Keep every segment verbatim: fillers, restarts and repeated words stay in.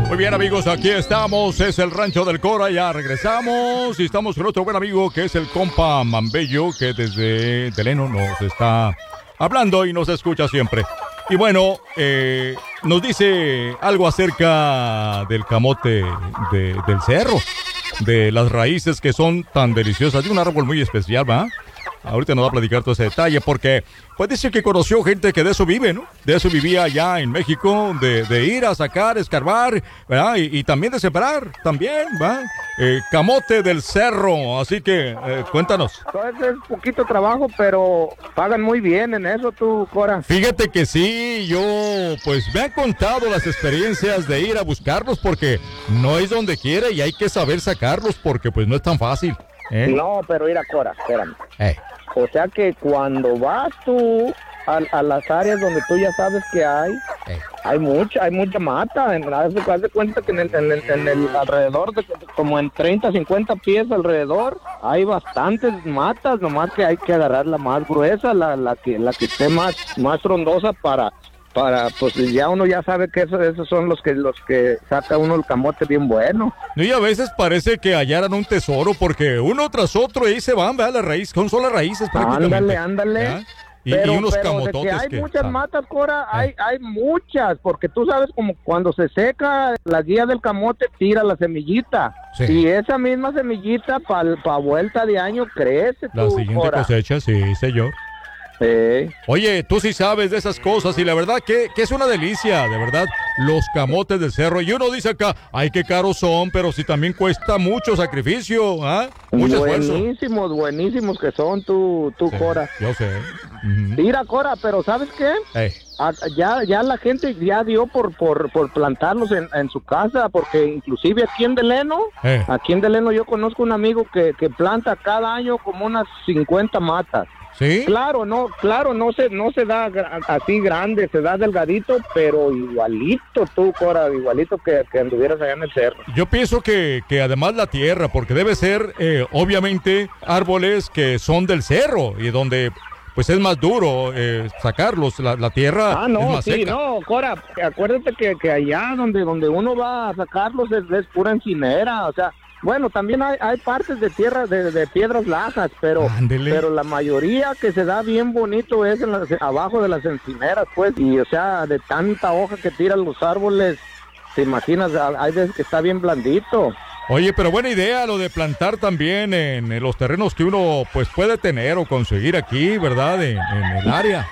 Muy bien, amigos, aquí estamos, es el Rancho del Cora, ya regresamos y estamos con otro buen amigo que es el compa Mambello, que desde Deleno nos está hablando y nos escucha siempre. Y bueno, eh, nos dice algo acerca del camote de, del cerro, de las raíces que son tan deliciosas, de un árbol muy especial, ¿va? Ahorita nos va a platicar todo ese detalle porque pues dice que conoció gente que de eso vive, ¿no? De eso vivía allá en México, de, de ir a sacar, escarbar, ¿verdad? Y, y también de separar, también, ¿va? Eh, camote del cerro, así que eh, cuéntanos. Entonces es poquito trabajo, pero pagan muy bien en eso tú, Cora. Fíjate que sí, yo pues me han contado las experiencias de ir a buscarlos porque no es donde quiera y hay que saber sacarlos porque pues no es tan fácil. ¿Eh? No, pero mira, Cora, espérame. Eh. O sea que cuando vas tú a, a las áreas donde tú ya sabes que hay, eh. hay mucha, hay mucha mata. Haz de, haz de cuenta que en el, en, el, en el alrededor, de, como en treinta, cincuenta pies alrededor, hay bastantes matas, nomás que hay que agarrar la más gruesa, la, la que, la que esté más, más frondosa para... para, pues ya uno ya sabe que eso, esos son los que los que saca uno el camote bien bueno. Y a veces parece que hallaran un tesoro porque uno tras otro ahí se van, ¿verdad? Las raíces, son solo las raíces prácticamente. Ándale, ándale. Y, pero, y unos pero camototes de que hay que, muchas ah, matas, Cora, eh. hay, hay muchas, porque tú sabes como cuando se seca la guía del camote tira la semillita. Sí. Y esa misma semillita para pa vuelta de año crece. La tú, siguiente Cora. cosecha, sí, señor. Sí. Oye, tú sí sabes de esas cosas y la verdad que, que es una delicia, de verdad, los camotes del cerro. Y uno dice acá, ay, qué caros son, pero sí también cuesta mucho sacrificio, ¿ah? Mucho esfuerzo. Buenísimos, buenísimos que son tú, tú Sí, Cora. Yo sé. Uh-huh. Mira, Cora, pero ¿sabes qué? Hey. A, ya, ya la gente ya dio por, por, por plantarlos en, en su casa, porque inclusive aquí en Deleno, hey. aquí en Deleno yo conozco un amigo que, que planta cada año como unas cincuenta matas. ¿Sí? Claro, no, claro, no se, no se da gra- así grande, se da delgadito, pero igualito tú, Cora, igualito que, que anduvieras allá en el cerro. Yo pienso que, que además la tierra, porque debe ser, eh, obviamente, árboles que son del cerro y donde, pues, es más duro eh, sacarlos, la, la tierra ah, no, es más sí, seca. no, Cora, acuérdate que, que allá donde, donde uno va a sacarlos es, es pura encinera, o sea... Bueno, también hay, hay partes de tierra, de, de piedras lajas, pero, pero la mayoría que se da bien bonito es en las, abajo de las encineras, pues, y o sea, de tanta hoja que tiran los árboles, te imaginas, hay veces que está bien blandito. Oye, pero buena idea lo de plantar también en, en los terrenos que uno, pues, puede tener o conseguir aquí, ¿verdad?, en, en el área.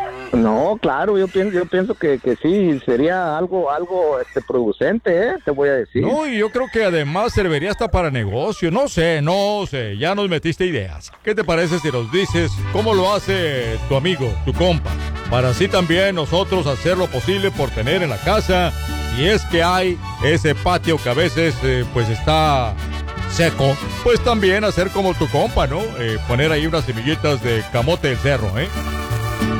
No, claro, yo pienso, yo pienso que, que sí, sería algo, algo este, producente, ¿eh? Te voy a decir. No, y yo creo que además serviría hasta para negocio, no sé, no sé, ya nos metiste ideas. ¿Qué te parece si nos dices cómo lo hace tu amigo, tu compa? Para así también nosotros hacer lo posible por tener en la casa, si es que hay ese patio que a veces eh, pues está seco, pues también hacer como tu compa, ¿no? Eh, poner ahí unas semillitas de camote del cerro, ¿eh?